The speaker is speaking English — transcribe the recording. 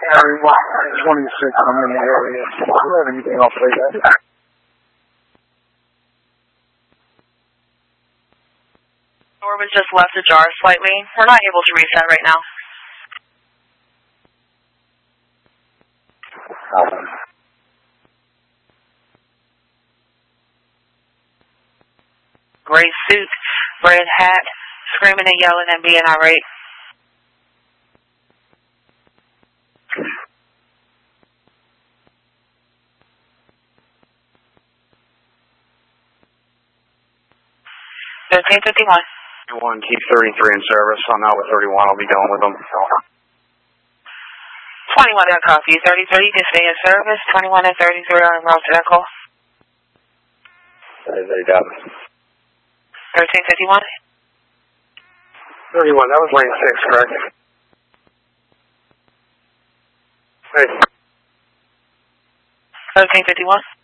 26, I'm in the area. I don't have anything else like that. Door was just left ajar slightly. We're not able to reset right now. Gray suit, red hat, screaming and yelling and being irate. $1351. 1, keep 33 in service. I'm out with 31. I'll be done with them. 21 got copy. 33, you can stay in service. 21 and 33 are en route to that call. They got it. 1351. 31, that was lane 6, correct? Hey. 1351.